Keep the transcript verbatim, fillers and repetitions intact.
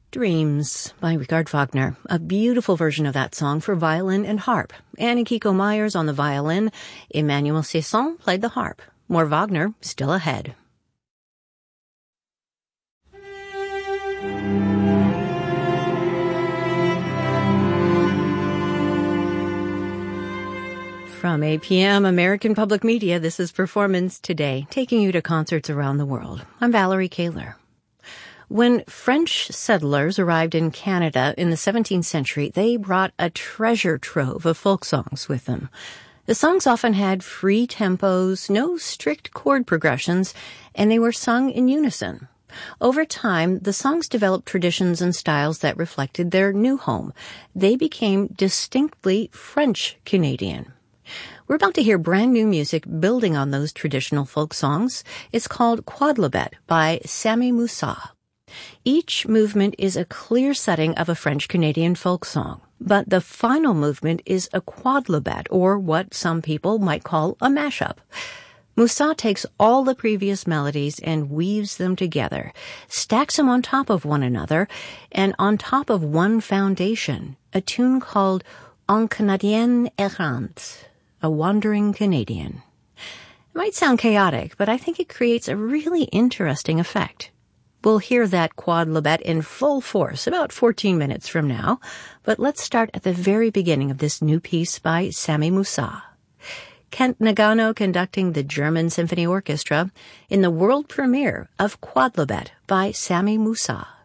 Dreams by Richard Wagner, a beautiful version of that song for violin and harp. Annie Kiko Myers on the violin, Emmanuel Cesson played the harp. More Wagner still ahead. From A P M American Public Media, this is Performance Today, taking you to concerts around the world. I'm Valerie Kaler. When French settlers arrived in Canada in the seventeenth century, they brought a treasure trove of folk songs with them. The songs often had free tempos, no strict chord progressions, and they were sung in unison. Over time, the songs developed traditions and styles that reflected their new home. They became distinctly French-Canadian. We're about to hear brand new music building on those traditional folk songs. It's called Quodlibet by Sami Moussa. Each movement is a clear setting of a French-Canadian folk song, but the final movement is a quodlibet, or what some people might call a mashup. Moussa takes all the previous melodies and weaves them together, stacks them on top of one another, and on top of one foundation, a tune called Un Canadien Errant, a wandering Canadian. It might sound chaotic, but I think it creates a really interesting effect. We'll hear that quodlibet in full force about fourteen minutes from now, but let's start at the very beginning of this new piece by Sami Moussa. Kent Nagano conducting the German Symphony Orchestra in the world premiere of Quodlibet by Sami Moussa.